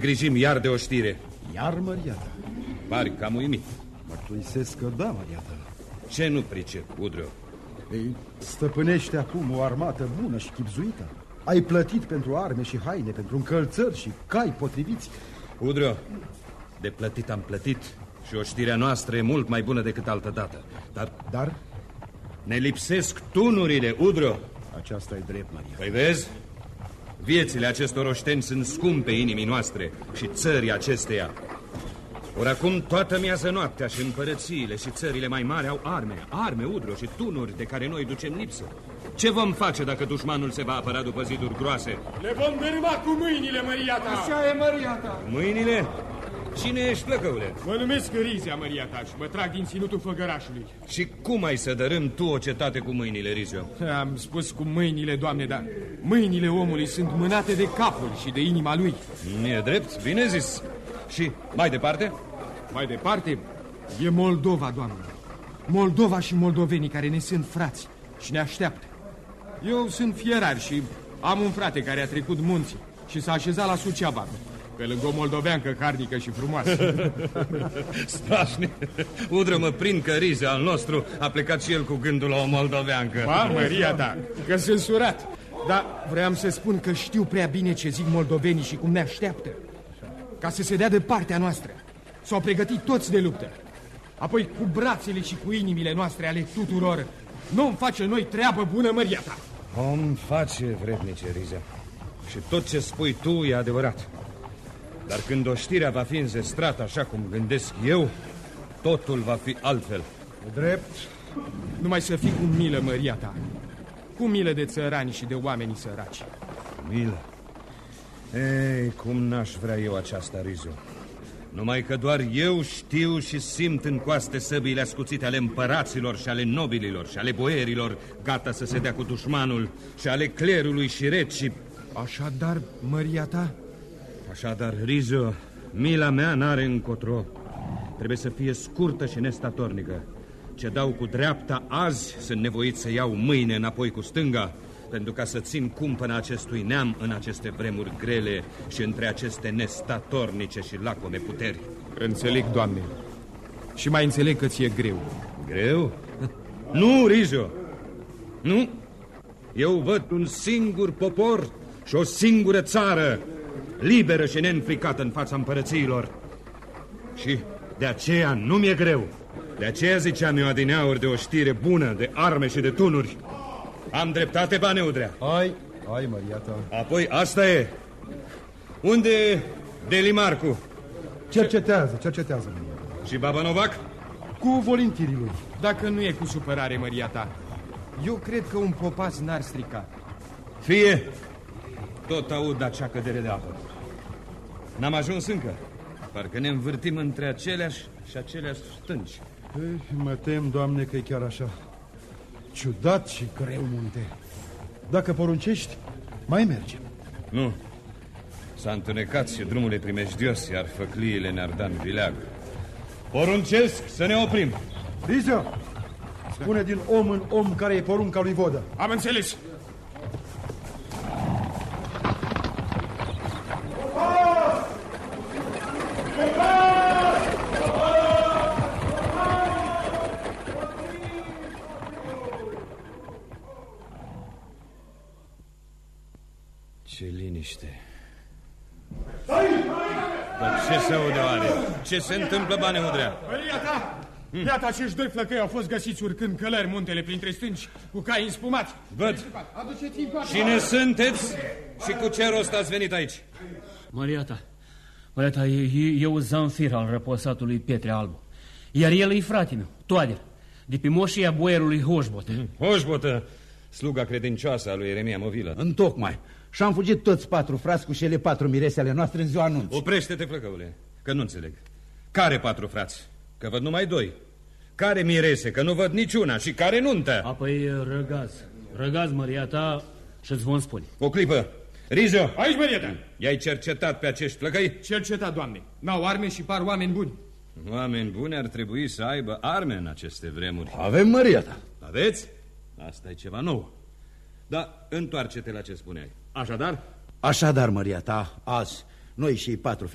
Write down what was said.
îngrijim iar de oștire. Iar, măria ta? Pari cam uimit. Mărturisesc că da, măria ta. Ce nu pricep, Udro? Ei, stăpânește acum o armată bună și chibzuită. Ai plătit pentru arme și haine, pentru încălțări și cai potriviți. Udro, de plătit am plătit și oștirea noastră e mult mai bună decât altă dată. Dar? Ne lipsesc tunurile, Udro. Aceasta e drept, Maria. Păi vezi? Viețile acestor oșteni sunt scumpe inimii noastre și țării acesteia. Ori acum toată miază noaptea și împărățiile și țările mai mari au arme, Udro, și tunuri de care noi ducem lipsă. Ce vom face dacă dușmanul se va apăra după ziduri groase? Le vom dărâma cu mâinile, măria ta. Așa e, măria ta. Mâinile? Cine ești, plăcăule? Mă numesc Rizia, măria ta, și mă trag din ținutul făgărașului. Și cum ai să dărâm tu o cetate cu mâinile, Rizio? Am spus cu mâinile, Doamne, dar mâinile omului sunt mânate de capul și de inima lui. E drept, bine zis. Și mai departe? Mai departe e Moldova, Doamne. Moldova și moldovenii care ne sunt frați și ne așteaptă. Eu sunt fierar și am un frate care a trecut munții și s-a așezat la Suceava, pe lângă o moldoveancă carnică și frumoasă. Strașnic. Udră, mă prind că Rizia al nostru a plecat și el cu gândul la o moldoveancă. Ba, măria ta, că sunt surat. Dar vreau să spun că știu prea bine ce zic moldovenii și cum ne așteaptă. Ca să se dea de partea noastră. S-au pregătit toți de luptă. Apoi cu brațele și cu inimile noastre ale tuturor nu-mi face noi treabă bună, măria ta. Om face, vrednice, Rizia. Și tot ce spui tu e adevărat. Dar când oștirea va fi înzestrată așa cum gândesc eu, totul va fi altfel. Drept. Numai să fii cu milă, măria ta. Cu milă de țărani și de oamenii săraci. Milă? Ei, cum n-aș vrea eu aceasta, Rizio. Numai că doar eu știu și simt în coaste săbiile ascuțite ale împăraților și ale nobililor și ale boierilor, gata să se dea cu dușmanul, și ale clerului și regii. Așadar, măria ta? Așadar, Rizio, mila mea n-are încotro. Trebuie să fie scurtă și nestatornică. Ce dau cu dreapta azi, sunt nevoit să iau mâine înapoi cu stânga, pentru ca să țin cumpăna acestui neam în aceste vremuri grele și între aceste nestatornice și lacome puteri. Înțeleg, Doamne. Și mai înțeleg că ți-e greu. Greu? Nu, Rizio. Nu. Eu văd un singur popor și o singură țară, liberă și neînfricată în fața împărățiilor. Și de aceea nu mi-e greu. De aceea ziceam eu adineauri de o știre bună, de arme și de tunuri. Am dreptate, Bane Udrea? Ai, măria ta. Apoi asta e. Unde e Delimarcu? Cercetează, măria. Și Baba Novac? Cu volintirii lui. Dacă nu e cu supărare, măria ta, eu cred că un popas n-ar strica. Fie. Tot aud acea cădere de apă. N-am ajuns încă. Parcă ne învârtim între aceleași și aceleași stânci. Mă tem, Doamne, că e chiar așa. Ciudat și greu munte. Dacă poruncești, mai mergem. Nu. S-a întunecat și drumul e primejdios, iar făcliile ne-ar da în vileag. Poruncesc să ne oprim. Rizio, spune din om în om care e porunca lui Vodă. Am înțeles. Ce liniște. Dar ce se aude, oare? Ce se întâmplă, Bane Udrea? Măria ta! Iată, acești doi flăcăi au fost găsiți urcând călări muntele printre stânci, cu cai înspumați. Văd. Cine sunteți și cu ce rost ați venit aici? Măria ta, eu Zanfir al răposatului Pietre Albu. Iar el e frate meu, Toader, de pe moșia boierului Hoșbotă. Hoșbotă, sluga credincioasă a lui Ieremia Movilă. Întocmai. Și-am fugit toți 4 frați cu cele 4 mirese ale noastre în ziua anunții. Oprește-te, flăcăule, că nu înțeleg. Care 4 frați? Că văd numai 2. Care mirese? Că nu văd niciuna. Și care nuntă? Apoi răgaz, Măria ta, și-ți vom spune. O clipă. Rizio! Aici, măria ta! I-ai cercetat pe acești flăcăi? Cercetat, Doamne. N-au arme și par oameni buni. Oameni buni ar trebui să aibă arme în aceste vremuri. Avem, măria ta. Aveți? Asta e ceva nou. Dar întoarce-te la ce spuneai. Așadar? Așadar, măria ta, azi, noi și 4